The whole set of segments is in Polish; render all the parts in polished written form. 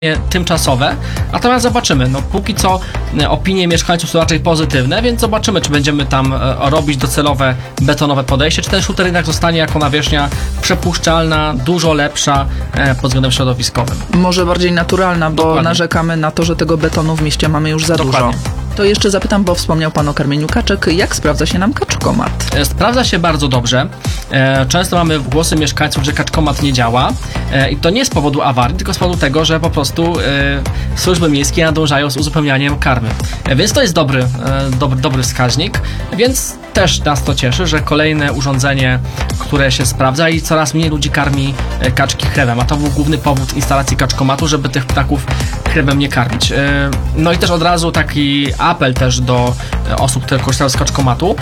tymczasowe, natomiast zobaczymy, póki co opinie mieszkańców są raczej pozytywne, więc zobaczymy, czy będziemy tam robić docelowe betonowe podejście, czy ten shooter jednak zostanie jako nawierzchnia przepuszczalna, dużo lepsza pod względem środowiskowym. Może bardziej naturalna, bo Dokładnie. Narzekamy na to, że tego betonu w mieście mamy już za Dokładnie. dużo. To jeszcze zapytam, bo wspomniał Pan o karmieniu kaczek. Jak sprawdza się nam kaczkomat? Sprawdza się bardzo dobrze. Często mamy głosy mieszkańców, że kaczkomat nie działa i to nie z powodu awarii, tylko z powodu tego, że po prostu służby miejskie nadążają z uzupełnianiem karmy. Więc to jest dobry wskaźnik, więc też nas to cieszy, że kolejne urządzenie, które się sprawdza i coraz mniej ludzi karmi kaczki chlebem, a to był główny powód instalacji kaczkomatu, żeby tych ptaków chlebem nie karmić. No i też od razu taki apel też do osób, które korzystają z kaczkomatu.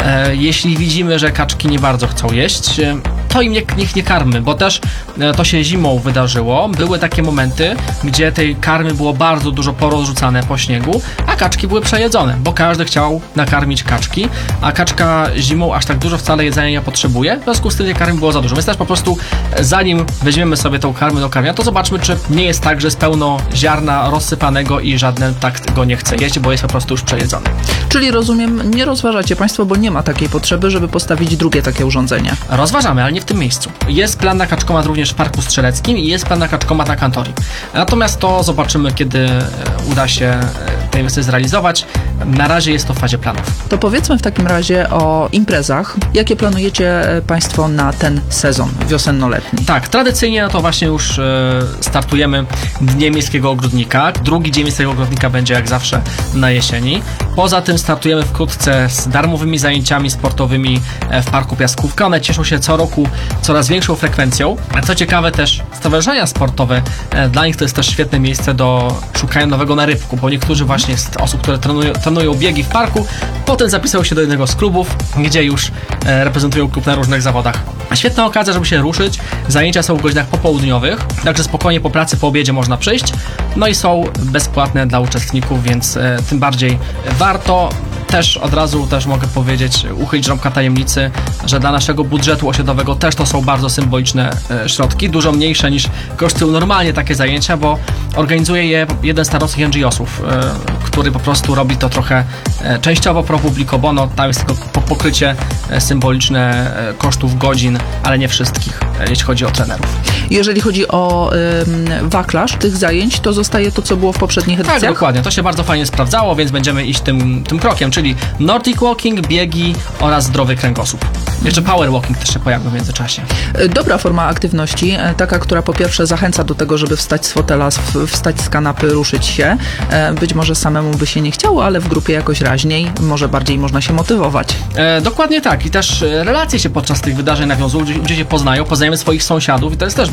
Jeśli widzimy, że kaczki nie bardzo chcą jeść, to im niech nie karmy, bo też to się zimą wydarzyło. Były takie momenty, gdzie tej karmy było bardzo dużo porozrzucane po śniegu, a kaczki były przejedzone, bo każdy chciał nakarmić kaczki, a kaczka zimą aż tak dużo wcale jedzenia nie potrzebuje, w związku z tym tej karmy było za dużo. Więc też po prostu zanim weźmiemy sobie tą karmę do karmienia, to zobaczmy, czy nie jest tak, że jest pełno ziarna rozsypanego i żaden ptak go nie chce jeść, bo jest po prostu już przejedzony. Czyli rozumiem, nie rozważacie Państwo, bo nie ma takiej potrzeby, żeby postawić drugie takie urządzenie. Rozważamy, ale nie w tym miejscu. Jest plan na kaczkomat również w Parku Strzeleckim i jest plan na kaczkomat na Kantorii. Natomiast to zobaczymy, kiedy uda się tę inwestycję zrealizować. Na razie jest to w fazie planów. To powiedzmy w takim razie o imprezach. Jakie planujecie Państwo na ten sezon wiosenno-letni? Tak, tradycyjnie to właśnie już startujemy Dniem Miejskiego Ogrodnika. Drugi Dzień Miejskiego Ogrodnika będzie jak zawsze na jesieni. Poza tym startujemy wkrótce z darmowymi zajęciami sportowymi w Parku Piaskówka. One cieszą się co roku coraz większą frekwencją. Co ciekawe też stowarzyszenia sportowe, dla nich to jest też świetne miejsce do szukania nowego narybku, bo niektórzy właśnie z osób, które trenują biegi w parku, potem zapisują się do jednego z klubów, gdzie już reprezentują klub na różnych zawodach. Świetna okazja, żeby się ruszyć. Zajęcia są w godzinach popołudniowych, także spokojnie po pracy, po obiedzie można przyjść. No i są bezpłatne dla uczestników, więc tym bardziej warto. Też od razu mogę powiedzieć, uchylić rąbka tajemnicy, że dla naszego budżetu osiedlowego też to są bardzo symboliczne środki, dużo mniejsze niż kosztują normalnie takie zajęcia, bo organizuje je jeden z starostów NGO-sów, który po prostu robi to trochę częściowo pro publico bono, tam jest tylko pokrycie symboliczne kosztów godzin, ale nie wszystkich, jeśli chodzi o trenerów. Jeżeli chodzi o wachlarz tych zajęć, to zostaje to, co było w poprzednich edycjach? Tak, dokładnie. To się bardzo fajnie sprawdzało, więc będziemy iść tym krokiem, czyli Nordic Walking, biegi oraz zdrowy kręgosłup. Jeszcze power walking też się pojawił w międzyczasie. Dobra forma aktywności, taka, która po pierwsze zachęca do tego, żeby wstać z fotela, wstać z kanapy, ruszyć się. Być może samemu by się nie chciało, ale w grupie jakoś raźniej, może bardziej można się motywować. Dokładnie tak. I też relacje się podczas tych wydarzeń nawiązują, ludzie się poznajemy swoich sąsiadów i to jest też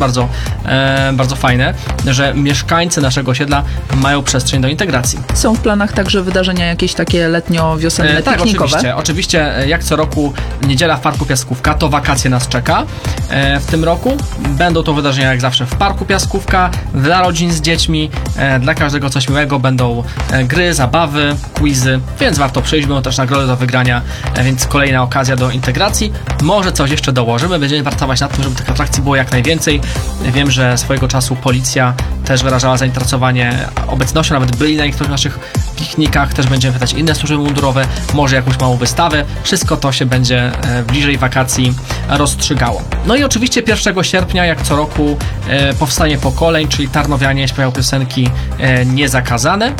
bardzo fajne, że mieszkańcy naszego osiedla mają przestrzeń do integracji. Są w planach także wydarzenia jakieś takie letnio-wiosenne, tak, piknikowe? oczywiście, jak co roku niedziela w Parku Piaskówka, to wakacje nas czeka w tym roku. Będą to wydarzenia jak zawsze w Parku Piaskówka, dla rodzin z dziećmi, dla każdego coś miłego, będą gry, zabawy, quizy, więc warto przyjść, będą też nagrody do wygrania, więc kolejna okazja do integracji. Może coś jeszcze dołożymy, będziemy pracować nad tym, żeby tych atrakcji było jak najwięcej. Wiem, że swojego czasu policja też wyrażała zainteresowanie obecnością, nawet byli na niektórych naszych piknikach, też będziemy pytać inne służby mundurowe, może jakąś małą wystawę. Wszystko to się będzie bliżej wakacji rozstrzygało. No i oczywiście 1 sierpnia, jak co roku, powstanie pokoleń, czyli tarnowianie śpiewają piosenki niezakazane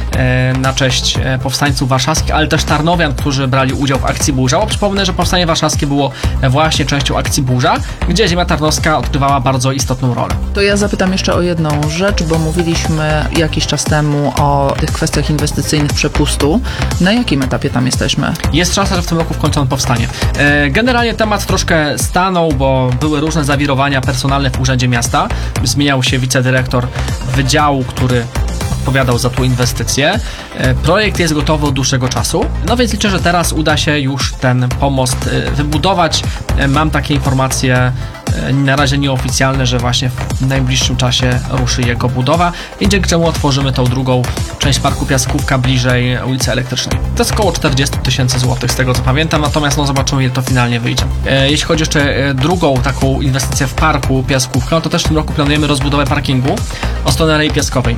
na cześć powstańców warszawskich, ale też tarnowian, którzy brali udział w akcji Burza. Bo przypomnę, że powstanie warszawskie było właśnie częścią akcji Burza, gdzie ziemia tarnowska odgrywała bardzo istotną rolę. To ja zapytam jeszcze o jedną rzecz, bo mówiliśmy jakiś czas temu o tych kwestiach inwestycyjnych przepustu. Na jakim etapie tam jesteśmy? Jest szansa, że w tym roku w końcu on powstanie. Generalnie temat troszkę stanął, bo były różne zawirowania personalne w Urzędzie Miasta. Zmieniał się wicedyrektor wydziału, który odpowiadał za tą inwestycję. Projekt jest gotowy od dłuższego czasu, no więc liczę, że teraz uda się już ten pomost wybudować. Mam takie informacje na razie nieoficjalne, że właśnie w najbliższym czasie ruszy jego budowa i dzięki czemu otworzymy tą drugą część Parku Piaskówka bliżej ulicy Elektrycznej. To jest około 40 000 złotych z tego co pamiętam, natomiast no zobaczymy ile to finalnie wyjdzie. Jeśli chodzi jeszcze drugą taką inwestycję w Parku Piaskówka, no to też w tym roku planujemy rozbudowę parkingu o stronę Alei Piaskowej.